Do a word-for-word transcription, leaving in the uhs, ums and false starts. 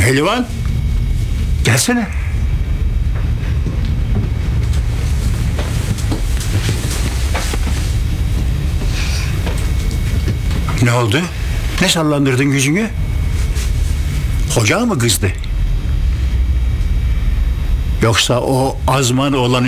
Pehlivan, gelsene. Ne oldu? Ne sallandırdın yüzünü? Hoca mı kızdı? Yoksa o azman olan